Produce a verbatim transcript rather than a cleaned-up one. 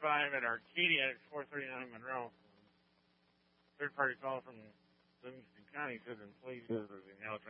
five at Arcadia at four thirty-nine Monroe. Third party call from Livingston County says employees of the Alec